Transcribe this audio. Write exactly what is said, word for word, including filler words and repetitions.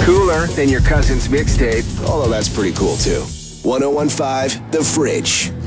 cooler than your cousin's mixtape. Although that's pretty cool too. ten fifteen The Fridge.